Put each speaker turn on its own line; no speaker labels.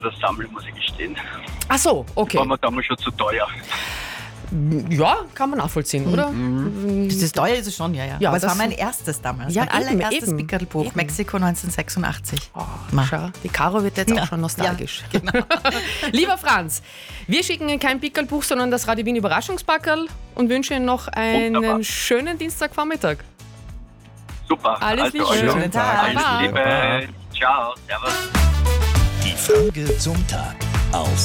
das sammeln, muss ich gestehen.
Ach so, okay.
War mir damals schon zu teuer.
Ja, kann man nachvollziehen, oder?
Das ist teuer, ist es schon, ja.
Ja,
Aber es
das-
war mein erstes damals.
Ja,
mein
eben,
allererstes
eben.
Pickelbuch,
Eben.
Mexiko 1986. Ma.
Schau, die Caro wird jetzt auch schon nostalgisch.
Ja, genau.
Lieber Franz, wir schicken Ihnen kein Pickelbuch, sondern das Radio Wien Überraschungspackerl und wünschen Ihnen noch einen
Wunderbar.
schönen Dienstagvormittag.
Super.
Alles Liebe.
euch
Schönen
noch
Tag.
alles
Baba.
Liebe. Ciao. Servus.
Die Frage zum Tag auf